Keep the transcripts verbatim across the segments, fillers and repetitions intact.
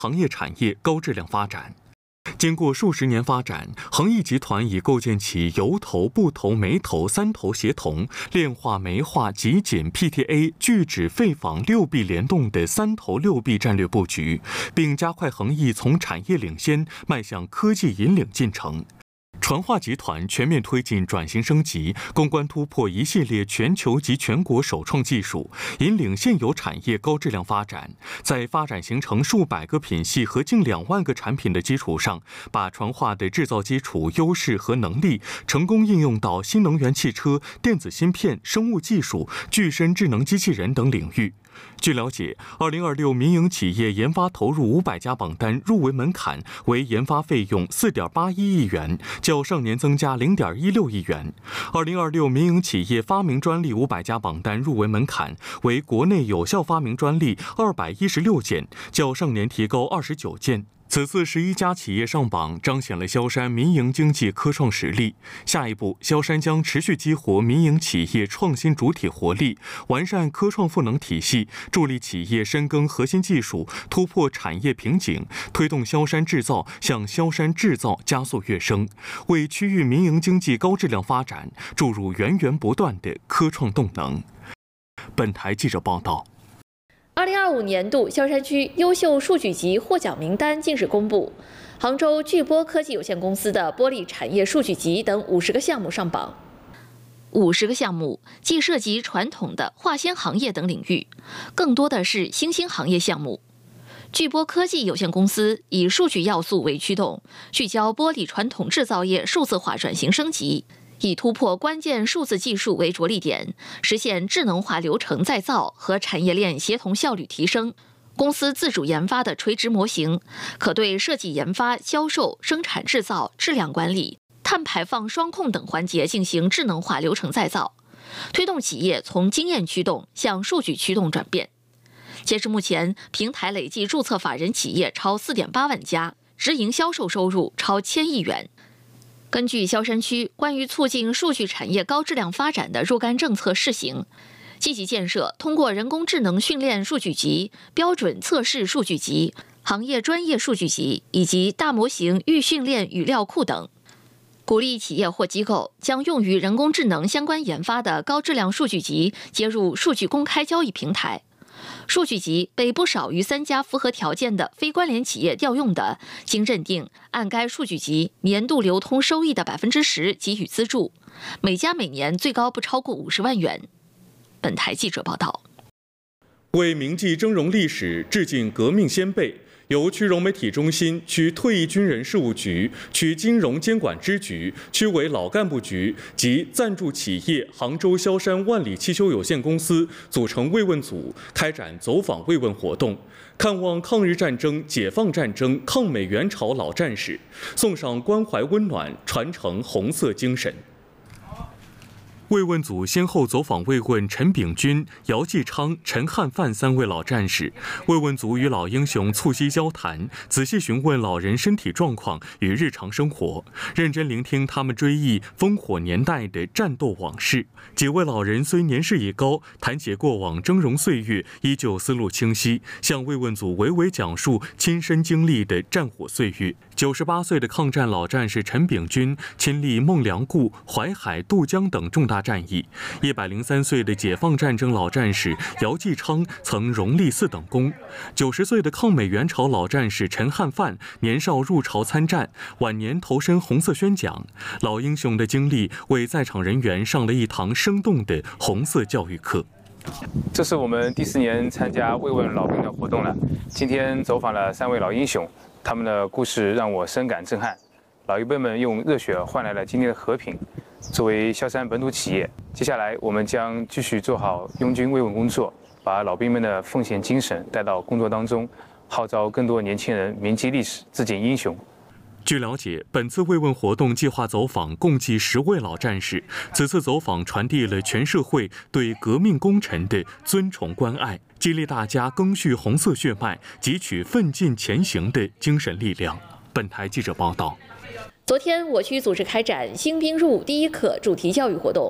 行业产业高质量发展。经过数十年发展，恒益集团已构建起油投、布投、煤投三投协同、炼化、煤化、集锦、P T A、聚酯、废纺六臂联动的三投六臂战略布局，并加快恒益从产业领先迈向科技引领进程。传化集团全面推进转型升级，攻关突破一系列全球及全国首创技术，引领现有产业高质量发展。在发展形成数百个品系和近两万个产品的基础上，把传化的制造基础优势和能力成功应用到新能源汽车、电子芯片、生物技术、具身智能机器人等领域。据了解，二零二六民营企业研发投入五百家榜单入围门槛为研发费用四点八一亿元，较上年增加零点一六亿元。二零二六民营企业发明专利五百家榜单入围门槛为国内有效发明专利二百一十六件，较上年提高二十九件。此次十一家企业上榜，彰显了萧山民营经济科创实力。下一步，萧山将持续激活民营企业创新主体活力，完善科创赋能体系，助力企业深耕核心技术，突破产业瓶颈，推动萧山制造向萧山制造加速跃升，为区域民营经济高质量发展注入源源不断的科创动能。本台记者报道。 二零二五年度萧山区优秀数据集获奖名单近日公布，杭州巨波科技有限公司的玻璃产业数据集等五十个项目上榜。五十个项目既涉及传统的化纤行业等领域，更多的是新兴行业项目。巨波科技有限公司以数据要素为驱动，聚焦玻璃传统制造业数字化转型升级。以突破关键数字技术为着力点，实现智能化流程再造和产业链协同效率提升。公司自主研发的垂直模型，可对设计研发、销售、生产制造、质量管理、碳排放双控等环节进行智能化流程再造，推动企业从经验驱动向数据驱动转变。截至目前，平台累计注册法人企业超 四点八万家，直营销售收入超千亿元。根据萧山区关于促进数据产业高质量发展的若干政策试行，积极建设通过人工智能训练数据集、标准测试数据集、行业专业数据集以及大模型预训练语料库等，鼓励企业或机构将用于人工智能相关研发的高质量数据集接入数据公开交易平台。数据集被不少于三家符合条件的非关联企业调用的，经认定按该数据集年度流通收益的百分之十给予资助，每家每年最高不超过五十万元。本台记者报道。 为铭记峥嵘历史，致敬革命先辈，由区融媒体中心、区退役军人事务局、区金融监管支局、区委老干部局及赞助企业杭州萧山万里汽修有限公司组成慰问组，开展走访慰问活动，看望抗日战争、解放战争、抗美援朝老战士，送上关怀温暖，传承红色精神。慰问组先后走访慰问陈炳军、姚继昌、陈汉范三位老战士。慰问组与老英雄促膝交谈，仔细询问老人身体状况与日常生活，认真聆听他们追忆烽火年代的战斗往事。几位老人虽年事已高，谈起过往峥嵘岁月，依旧思路清晰，向慰问组娓娓讲述亲身经历的战火岁月。九十八岁的抗战老战士陈炳军亲历孟良崮、淮海、渡江等重大战役。一百零三岁的解放战争老战士姚继昌曾荣立四等功。九十岁的抗美援朝老战士陈汉范年少入朝参战，晚年投身红色宣讲。老英雄的经历为在场人员上了一堂生动的红色教育课。 这是我们第四年参加慰问老兵的活动了。今天走访了三位老英雄，他们的故事让我深感震撼。老一辈们用热血换来了今天的和平。作为萧山本土企业，接下来我们将继续做好拥军慰问工作，把老兵们的奉献精神带到工作当中，号召更多年轻人铭记历史，致敬英雄。 据了解，本次慰问活动计划走访共计十位老战士。此次走访传递了全社会对革命功臣的尊崇关爱，激励大家赓续红色血脉，汲取奋进前行的精神力量。本台记者报道。 昨天，我区组织开展“新兵入伍第一课”主题教育活动。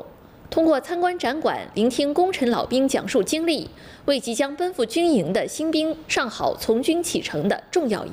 通过参观展馆，聆听功臣老兵讲述经历，为即将奔赴军营的新兵上好从军启程的重要意义。